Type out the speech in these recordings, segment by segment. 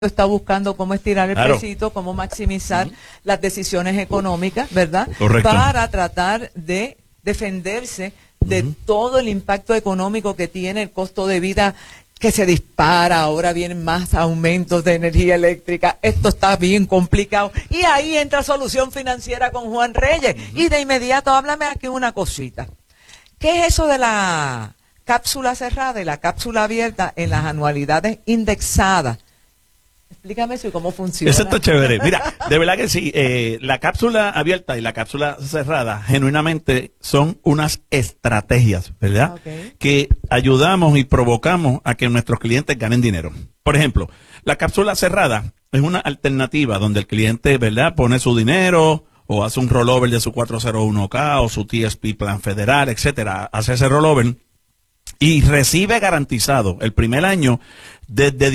está buscando cómo estirar el Claro. pesito, cómo maximizar las decisiones económicas, ¿verdad? Correcto. Para tratar de defenderse de todo el impacto económico que tiene el costo de vida que se dispara, ahora vienen más aumentos de energía eléctrica, esto está bien complicado. Y ahí entra Solución Financiera con Juan Reyes. Y de inmediato, háblame aquí una cosita. ¿Qué es eso de la cápsula cerrada y la cápsula abierta en las anualidades indexadas? Explícame eso y cómo funciona. Eso está chévere. Mira, de verdad que sí, la cápsula abierta y la cápsula cerrada genuinamente son unas estrategias, ¿verdad? Ok. Que ayudamos y provocamos a que nuestros clientes ganen dinero. Por ejemplo, la cápsula cerrada es una alternativa donde el cliente, ¿verdad?, pone su dinero o hace un rollover de su 401k o su TSP Plan Federal, etcétera, hace ese rollover y recibe garantizado el primer año desde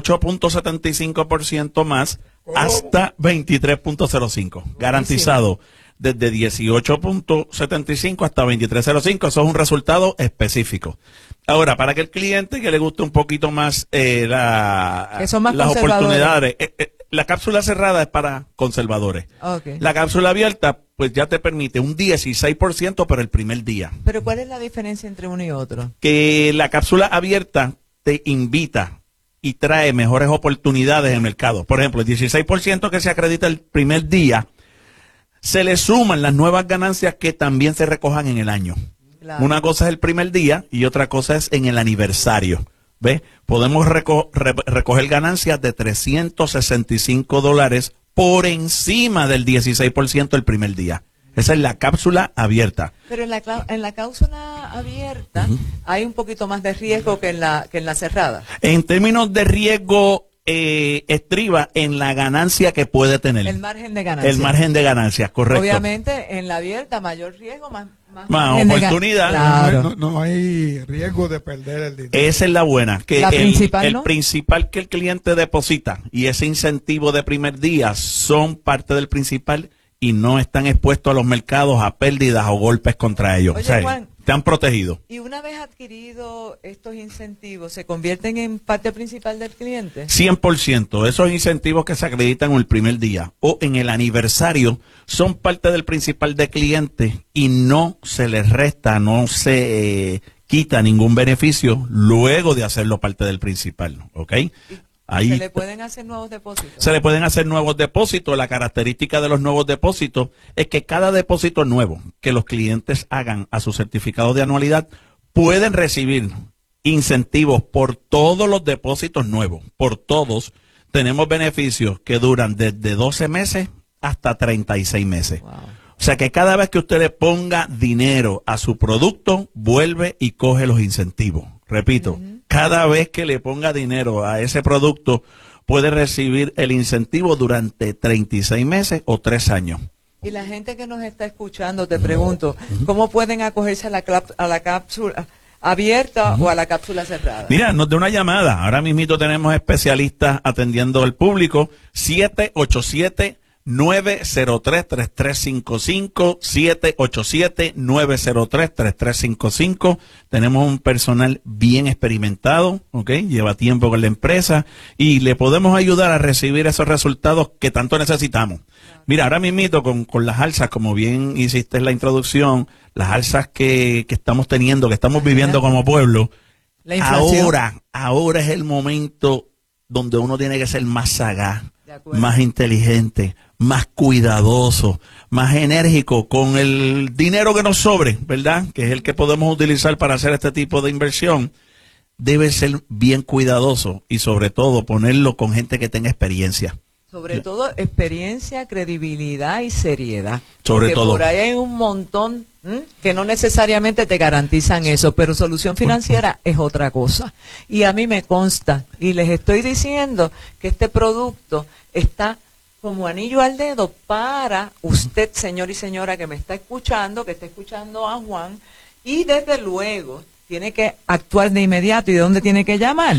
18.75% más hasta 23.05%. Garantizado desde 18.75 hasta 23.05. Eso es un resultado específico. Ahora, para que el cliente que le guste un poquito más, Que son más las conservadores. oportunidades, la cápsula cerrada es para conservadores. Ok. La cápsula abierta, pues ya te permite un 16% para el primer día. Pero ¿cuál es la diferencia entre uno y otro? Que la cápsula abierta te invita y trae mejores oportunidades en el mercado. Por ejemplo, el 16% que se acredita el primer día, se le suman las nuevas ganancias que también se recojan en el año. Claro. Una cosa es el primer día y otra cosa es en el aniversario. ¿Ves? Podemos recoger ganancias de $365 por encima del 16% el primer día. Esa es la cápsula abierta. Pero en la cápsula abierta hay un poquito más de riesgo que en la cerrada. En términos de riesgo, estriba en la ganancia que puede tener. El margen de ganancia. El margen de ganancias, correcto. Obviamente, en la abierta, mayor riesgo, más Más margen de oportunidad. Claro. No hay riesgo de perder el dinero. Esa es la buena. Que La principal, el ¿no? principal que el cliente deposita y ese incentivo de primer día son parte del principal y no están expuestos a los mercados a pérdidas o golpes contra ellos. Oye, O sea, Juan, están protegidos. Y una vez adquiridos estos incentivos, ¿se convierten en parte principal del cliente? 100%. Esos incentivos que se acreditan en el primer día o en el aniversario son parte del principal de cliente y no se les resta, no se quita ningún beneficio luego de hacerlo parte del principal. ¿Ok? Ahí ¿Se le pueden hacer nuevos depósitos? se le pueden hacer nuevos depósitos. La característica de los nuevos depósitos es que cada depósito nuevo que los clientes hagan a su certificado de anualidad pueden recibir incentivos por todos los depósitos nuevos. Por todos tenemos beneficios que duran desde 12 meses hasta 36 meses. Wow. O sea que cada vez que usted le ponga dinero a su producto, vuelve y coge los incentivos. Repito, cada vez que le ponga dinero a ese producto, puede recibir el incentivo durante 36 meses o 3 años. Y la gente que nos está escuchando, te pregunto, ¿cómo pueden acogerse a la cápsula abierta o a la cápsula cerrada? Mira, nos da una llamada. Ahora mismito tenemos especialistas atendiendo al público. 787-903-3355, 787-903-3355. Tenemos un personal bien experimentado, ¿ok? Lleva tiempo con la empresa y le podemos ayudar a recibir esos resultados que tanto necesitamos. Mira, ahora mismito con las alzas, como bien hiciste en la introducción, las alzas que estamos teniendo, que estamos viviendo como pueblo, La inflación. ahora es el momento donde uno tiene que ser más sagaz, De acuerdo. más inteligente, más cuidadoso, más enérgico con el dinero que nos sobre, ¿verdad? Que es el que podemos utilizar para hacer este tipo de inversión. Debe ser bien cuidadoso y sobre todo ponerlo con gente que tenga experiencia. Sobre todo experiencia, credibilidad y seriedad. Sobre Porque todo. por ahí hay un montón que no necesariamente te garantizan eso, pero Solución Financiera es otra cosa. Y a mí me consta, y les estoy diciendo que este producto está como anillo al dedo para usted, señor y señora que me está escuchando, que está escuchando a Juan, y desde luego tiene que actuar de inmediato. ¿Y de dónde tiene que llamar?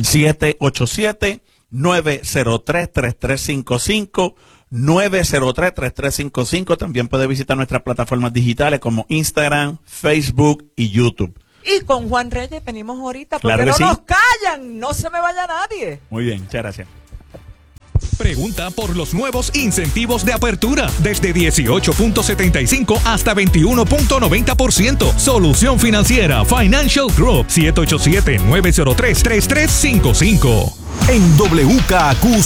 787-903-3355, 903-3355. También puede visitar nuestras plataformas digitales como Instagram, Facebook y YouTube. Y con Juan Reyes venimos ahorita, porque Claro que no sí. nos callan, no se me vaya nadie. Muy bien, muchas gracias. Pregunta por los nuevos incentivos de apertura, desde 18.75 hasta 21.90%. Solución Financiera Financial Group, 787-903-3355. En WKQ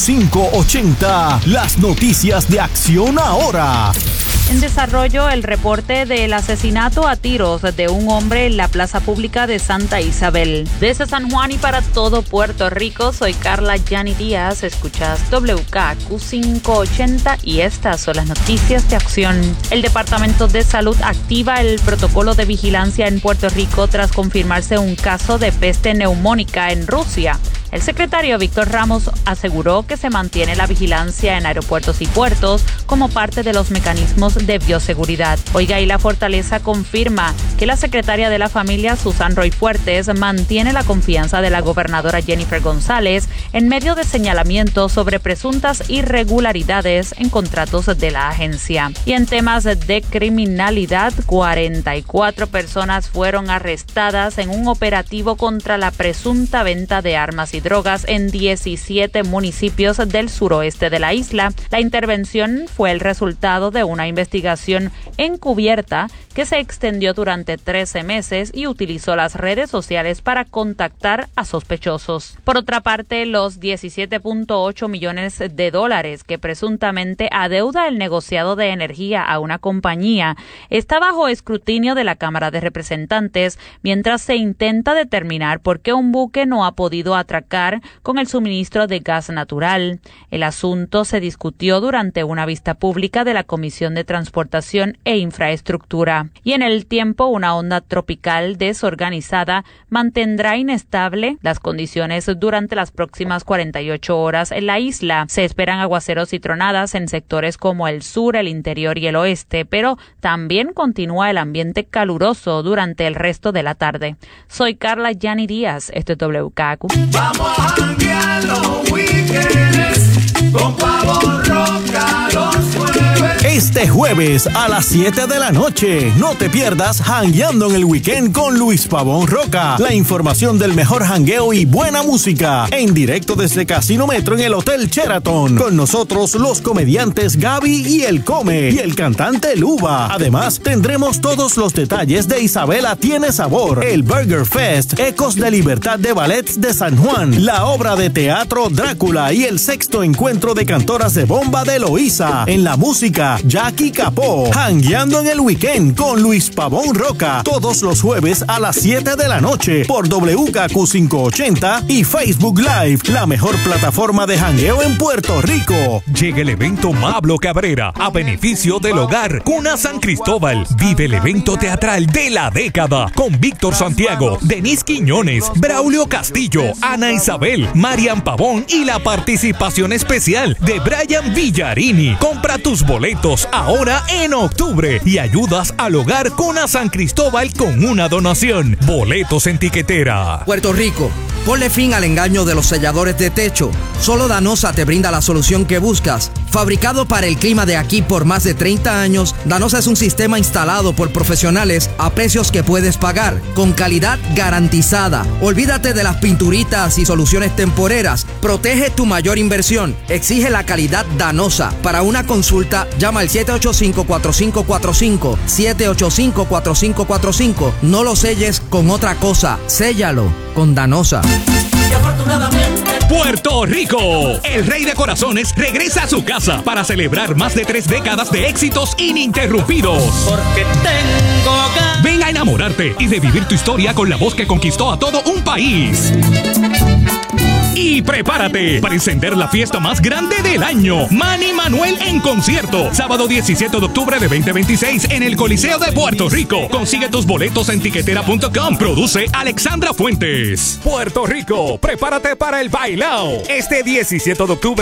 580, las noticias de Acción Ahora. En desarrollo, el reporte del asesinato a tiros de un hombre en la plaza pública de Santa Isabel. Desde San Juan y para todo Puerto Rico, soy Carla Yani Díaz. Escuchas WKQ 580 y estas son las noticias de Acción. El Departamento de Salud activa el protocolo de vigilancia en Puerto Rico tras confirmarse un caso de peste neumónica en Rusia. El secretario Víctor Ramos aseguró que se mantiene la vigilancia en aeropuertos y puertos como parte de los mecanismos de bioseguridad. Oiga, y la Fortaleza confirma que la secretaria de la familia, Susan Roy Fuertes, mantiene la confianza de la gobernadora Jennifer González en medio de señalamientos sobre presuntas irregularidades en contratos de la agencia. Y en temas de criminalidad, 44 personas fueron arrestadas en un operativo contra la presunta venta de armas y drogas en 17 municipios del suroeste de la isla. La intervención fue el resultado de una investigación encubierta que se extendió durante 13 meses y utilizó las redes sociales para contactar a sospechosos. Por otra parte, los $17.8 millones que presuntamente adeuda el negociado de energía a una compañía está bajo escrutinio de la Cámara de Representantes mientras se intenta determinar por qué un buque no ha podido atracar con el suministro de gas natural. El asunto se discutió durante una vista pública de la Comisión de Transportación e Infraestructura. Y en el tiempo, una onda tropical desorganizada mantendrá inestable las condiciones durante las próximas 48 horas en la isla. Se esperan aguaceros y tronadas en sectores como el sur, el interior y el oeste, pero también continúa el ambiente caluroso durante el resto de la tarde. Soy Carla Yani Díaz, esto es WKQ. Vamos a janguear los weekends con Pavón Roca los jueves. Este jueves a las 7 de la noche, no te pierdas Jangueando en el Weekend con Luis Pavón Roca. La información del mejor jangueo y buena música. En directo desde Casino Metro en el Hotel Sheraton. Con nosotros los comediantes Gaby y El Come y el cantante Luba. Además, tendremos todos los detalles de Isabela Tiene Sabor, el Burger Fest, Ecos de Libertad de Ballets de San Juan, la obra de teatro Drácula y el 6º encuentro de cantoras de bomba de Loíza. En la música, Jackie Capó. Jangueando en el Weekend con Luis Pavón Roca. Todos los jueves a las 7 de la noche por WKQ 580 y Facebook Live, la mejor plataforma de jangueo en Puerto Rico. Llega el evento Pablo Cabrera a beneficio del hogar Cuna San Cristóbal. Vive el evento teatral de la década con Víctor Santiago, Denise Quiñones, Braulio Castillo, Ana Isabel, Marian Pavón y la participación especial de Brian Villarini. Compra tus boletos ahora en octubre y ayudas al hogar Cuna San Cristóbal con una donación. Boletos en tiquetera. Puerto Rico, ponle fin al engaño de los selladores de techo. Solo Danosa te brinda la solución que buscas. Fabricado para el clima de aquí por más de 30 años, Danosa es un sistema instalado por profesionales a precios que puedes pagar, con calidad garantizada. Olvídate de las pinturitas y soluciones temporeras. Protege tu mayor inversión. Exige la calidad Danosa. Para una consulta, llama al 785-4545. 785-4545. No lo selles con otra cosa. Séllalo con Danosa. Puerto Rico, el Rey de Corazones regresa a su casa para celebrar más de 3 décadas de éxitos ininterrumpidos. Porque tengo ganas. Ven a enamorarte y revivir tu historia con la voz que conquistó a todo un país. Y prepárate para encender la fiesta más grande del año. Manny Manuel en concierto. Sábado 17 de octubre de 2026 en el Coliseo de Puerto Rico. Consigue tus boletos en tiquetera.com. Produce Alexandra Fuentes. Puerto Rico, prepárate para el bailao. Este 17 de octubre